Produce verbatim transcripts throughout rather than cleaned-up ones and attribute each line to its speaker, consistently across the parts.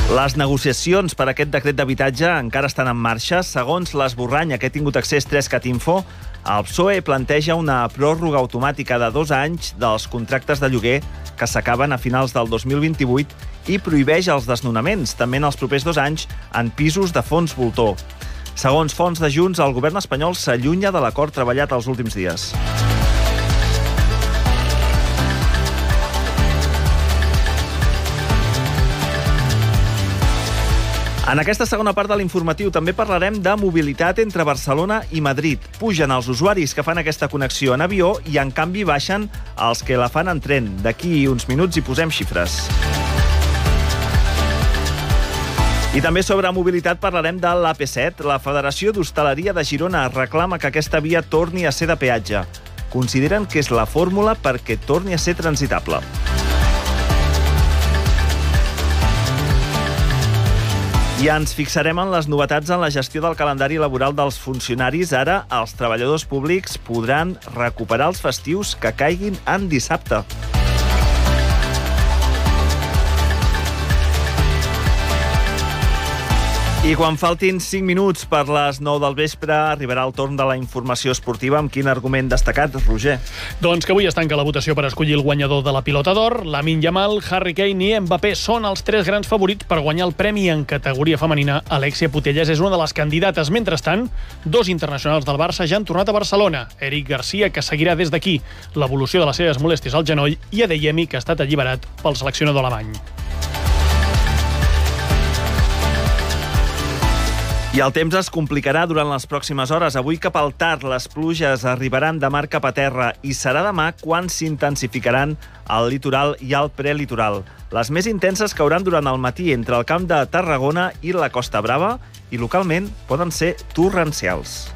Speaker 1: Les negociacions per aquest decret d'habitatge encara estan en marxa. Segons l'esborrany a què ha tingut accés tres cat info, el P S O E planteja una pròrroga automàtica de dos anys dels contractes de lloguer que s'acaben a finals del dos mil vint-i-vuit i prohibeix els desnonaments, també en els propers dos anys, en pisos de fons voltor. Segons fonts de Junts, el govern espanyol s'allunya de l'acord treballat els últims dies. En aquesta segona part de l'informatiu també parlarem de mobilitat entre Barcelona i Madrid. Pugen els usuaris que fan aquesta connexió en avió i, en canvi, baixen els que la fan en tren. D'aquí uns minuts hi posem xifres. I també sobre mobilitat parlarem de l'A P set. La Federació d'Hostaleria de Girona reclama que aquesta via torni a ser de peatge. Consideren que és la fórmula perquè torni a ser transitable. I ens fixarem en les novetats en la gestió del calendari laboral dels funcionaris. Ara, els treballadors públics podran recuperar els festius que caiguin en dissabte. I quan faltin cinc minuts per les nou del vespre, arribarà el torn de la informació esportiva. Amb quin argument destacat, Roger?
Speaker 2: Doncs que avui es tanca la votació per escollir el guanyador de la Pilota d'Or. Lamine Yamal, Harry Kane i Mbappé són els tres grans favorits per guanyar el premi en categoria femenina. Alexia Putellas és una de les candidates. Mentrestant, dos internacionals del Barça ja han tornat a Barcelona. Eric Garcia, que seguirà des d'aquí l'evolució de les seves molèsties al genoll, i Adeyemi, que ha estat alliberat pel seleccionador alemany.
Speaker 1: I el temps es complicarà durant les pròximes hores. Avui cap al tard les pluges arribaran de mar cap a terra i serà demà quan s'intensificaran al litoral i al prelitoral. Les més intenses cauran durant el matí entre el Camp de Tarragona i la Costa Brava i localment poden ser torrencials.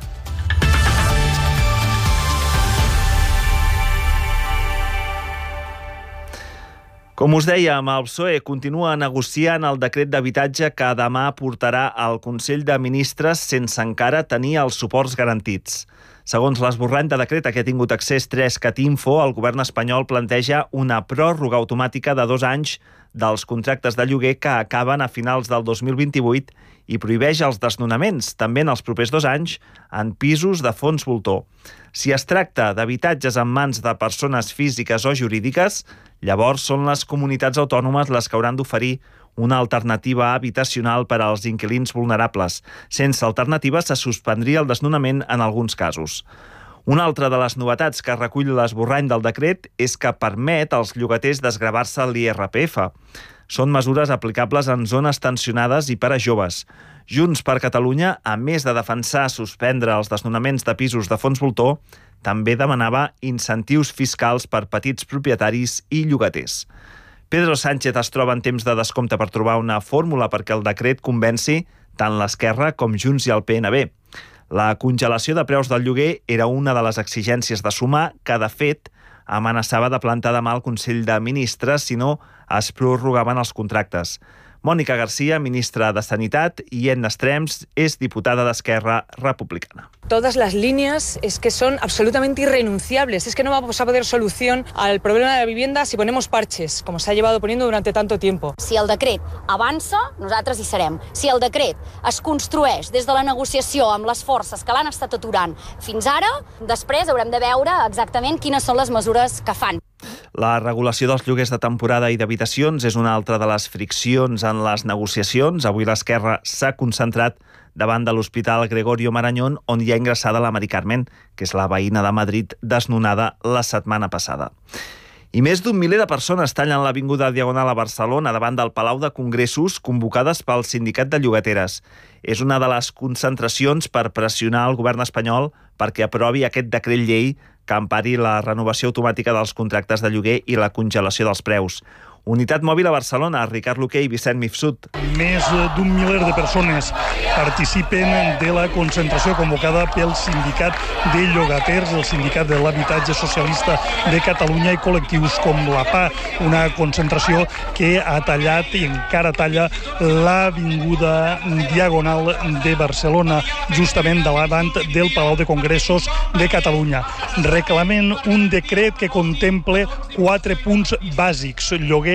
Speaker 1: Com us dèiem, el P S O E continua negociant el decret d'habitatge que demà portarà al Consell de Ministres sense encara tenir els suports garantits. Segons l'esborrany de decret a què ha tingut accés tres cat info, el govern espanyol planteja una pròrroga automàtica de dos anys dels contractes de lloguer que acaben a finals del dos mil vint-i-vuit i prohibeix els desnonaments, també en els propers dos anys, en pisos de fons voltor. Si es tracta d'habitatges en mans de persones físiques o jurídiques, llavors són les comunitats autònomes les que hauran d'oferir una alternativa habitacional per als inquilins vulnerables. Sense alternativa se suspendria el desnonament en alguns casos. Una altra de les novetats que recull l'esborrany del decret és que permet als llogaters desgravar-se l'I R P F. Són mesures aplicables en zones tensionades i per a joves. Junts per Catalunya, a més de defensar suspendre els desnonaments de pisos de fons voltor, també demanava incentius fiscals per petits propietaris i llogaters. Pedro Sánchez es troba en temps de descompte per trobar una fórmula perquè el decret convenci tant l'Esquerra com Junts i el P N B. La congelació de preus del lloguer era una de les exigències de Sumar que, de fet, amenaçava de plantar demà al Consell de Ministres si no es prorrogaven els contractes. Mónica García, ministra de Sanitat, y Edna Strems es diputada de Esquerra Republicana.
Speaker 3: Todas las líneas es que son absolutamente irrenunciables. Es que no vamos a poder solución al problema de la vivienda si ponemos parches, como se ha llevado poniendo durante tanto tiempo.
Speaker 4: Si el decret avança, nosaltres hi serem. Si el decret es construeix des de la negociació amb les forces que l'han estat aturant fins ara, després haurem de veure exactament quines són les mesures que fan.
Speaker 1: La regulació dels lloguers de temporada i d'habitacions és una altra de les friccions en les negociacions. Avui l'Esquerra s'ha concentrat davant de l'Hospital Gregorio Marañón, on hi ha ingressada la Mari Carmen, que és la veïna de Madrid desnonada la setmana passada. I més d'un miler de persones tallen l'Avinguda Diagonal a Barcelona davant del Palau de Congressos convocades pel Sindicat de Llogateres. És una de les concentracions per pressionar el govern espanyol perquè aprovi aquest decret llei que empari la renovació automàtica dels contractes de lloguer i la congelació dels preus. Unitat Mòbil a Barcelona, Ricard Luque i Vicent Mifsud.
Speaker 5: Més d'un miler de persones participen de la concentració convocada pel Sindicat de Llogaters, el Sindicat de l'Habitatge Socialista de Catalunya i col·lectius com la P A, una concentració que ha tallat i encara talla l'Avinguda Diagonal de Barcelona, justament davant del Palau de Congressos de Catalunya. Reclamen un decret que contemple quatre punts bàsics: lloguer